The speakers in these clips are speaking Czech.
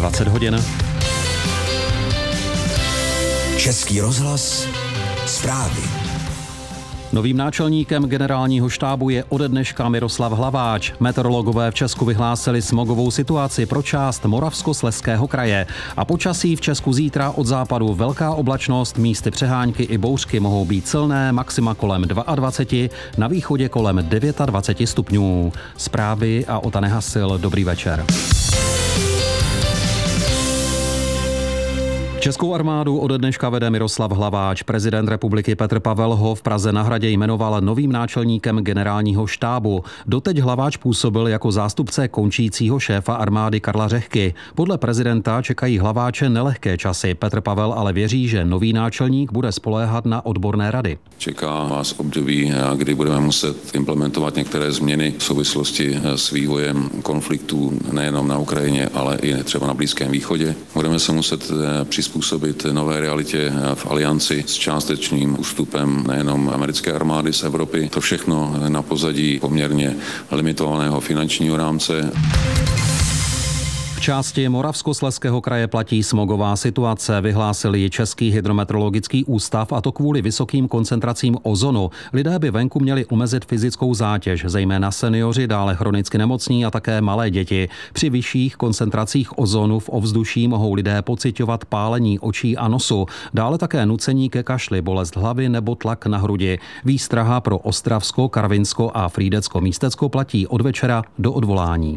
20 hodin. Český rozhlas, zprávy. Novým náčelníkem generálního štábu je ode dneška Miroslav Hlaváč. Meteorologové v Česku vyhlásili smogovou situaci pro část Moravskoslezského kraje. A počasí v Česku zítra od západu velká oblačnost, místy přehánky i bouřky mohou být silné, maxima kolem 22, na východě kolem 29 stupňů. Zprávy a Ota Nehasil, dobrý večer. Českou armádu ode dneška vede Miroslav Hlaváč. Prezident republiky Petr Pavel ho v Praze na Hradě jmenoval novým náčelníkem generálního štábu. Doteď Hlaváč působil jako zástupce končícího šéfa armády Karla Řehky. Podle prezidenta čekají Hlaváče nelehké časy. Petr Pavel ale věří, že nový náčelník bude spoléhat na odborné rady. Čeká vás období, kdy budeme muset implementovat některé změny v souvislosti s vývojem konfliktů nejenom na Ukrajině, ale i třeba na Blízkém východě. Budeme se muset přizpůsobit nové realitě v alianci s částečným ústupem nejenom americké armády z Evropy. To všechno na pozadí poměrně limitovaného finančního rámce. V části Moravskoslezského kraje platí smogová situace, vyhlásil ji Český hydrometeorologický ústav, a to kvůli vysokým koncentracím ozonu. Lidé by venku měli omezit fyzickou zátěž, zejména seniori, dále chronicky nemocní a také malé děti. Při vyšších koncentracích ozonu v ovzduší mohou lidé pociťovat pálení očí a nosu, dále také nucení ke kašli, bolest hlavy nebo tlak na hrudi. Výstraha pro Ostravsko, Karvinsko a Frýdecko-Místecko platí od večera do odvolání.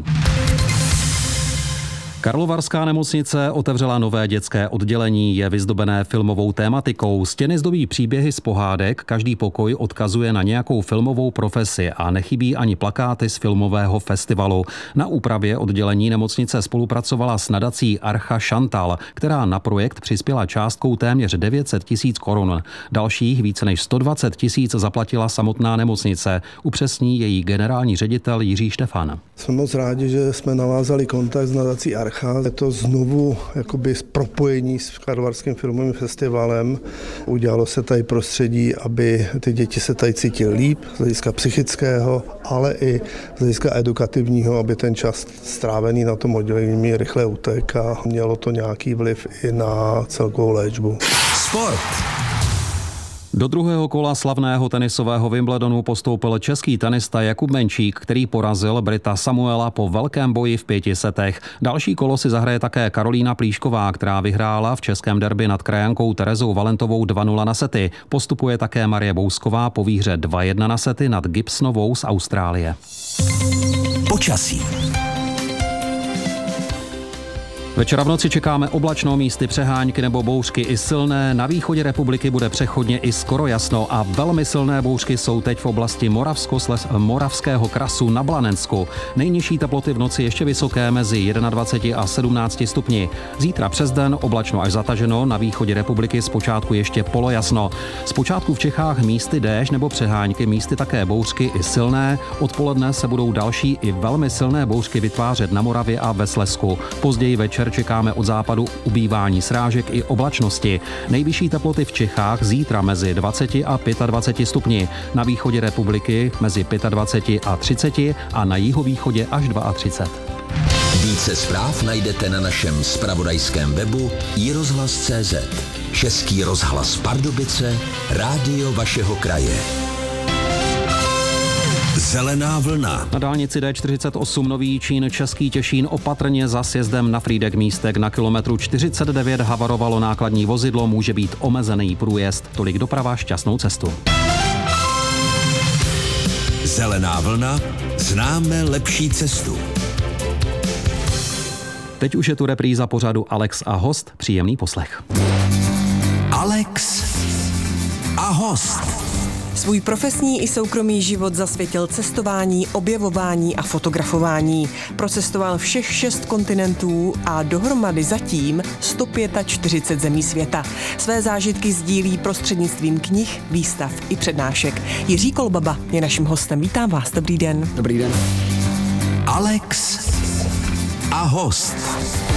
Karlovarská nemocnice otevřela nové dětské oddělení, je vyzdobené filmovou tématikou. Stěny zdobí příběhy z pohádek, každý pokoj odkazuje na nějakou filmovou profesi a nechybí ani plakáty z filmového festivalu. Na úpravě oddělení nemocnice spolupracovala s nadací Archa Chantal, která na projekt přispěla částkou téměř 900 000 korun. Dalších více než 120 000 zaplatila samotná nemocnice, upřesní její generální ředitel Jiří Štefan. Jsme moc rádi, že jsme navázali kontakt s nadací Archa. Je to znovu jakoby propojení s Karlovarským filmovým festivalem. Udělalo se tady prostředí, aby ty děti se tady cítily líp z hlediska psychického, ale i z hlediska edukativního, aby ten čas strávený na tom oddělení rychle utek a mělo to nějaký vliv i na celkovou léčbu. Sport. Do druhého kola slavného tenisového Wimbledonu postoupil český tenista Jakub Menčík, který porazil Brita Samuela po velkém boji v 5 setech. Další kolo si zahraje také Karolína Plíšková, která vyhrála v českém derby nad krajankou Terezou Valentovou 2-0 na sety. Postupuje také Marie Bousková po výhře 2-1 na sety nad Gibsonovou z Austrálie. Počasí. Večera v noci čekáme oblačno, místy přehánky nebo bouřky i silné. Na východě republiky bude přechodně i skoro jasno a velmi silné bouřky jsou teď v oblasti Moravského krasu na Blanensku. Nejnižší teploty v noci ještě vysoké mezi 21 a 17 stupni. Zítra přes den oblačno až zataženo, na východě republiky zpočátku ještě polojasno. Zpočátku v Čechách místy déšť nebo přehánky, místy také bouřky i silné. Odpoledne se budou další i velmi silné bouřky vytvářet na Moravě a ve Slezsku. Později večer čekáme od západu ubývání srážek i oblačnosti. Nejvyšší teploty v Čechách zítra mezi 20 a 25 stupni. Na východě republiky mezi 25 a 30 a na jihovýchodě až 32. Více zpráv najdete na našem zpravodajském webu iRozhlas.cz. Český rozhlas Pardubice, rádio vašeho kraje. Zelená vlna. Na dálnici D48 Nový Jičín Český Těšín opatrně za sjezdem na Frýdek Místek na kilometru 49 havarovalo nákladní vozidlo, může být omezený průjezd. Tolik doprava, šťastnou cestu. Zelená vlna, známe lepší cestu. Teď už je tu repríza pořadu Alex a host, příjemný poslech. Alex a host. Svůj profesní i soukromý život zasvětil cestování, objevování a fotografování. Procestoval všech 6 kontinentů a dohromady zatím 145 zemí světa. Své zážitky sdílí prostřednictvím knih, výstav i přednášek. Jiří Kolbaba je naším hostem. Vítám vás, dobrý den. Dobrý den. Alex a host.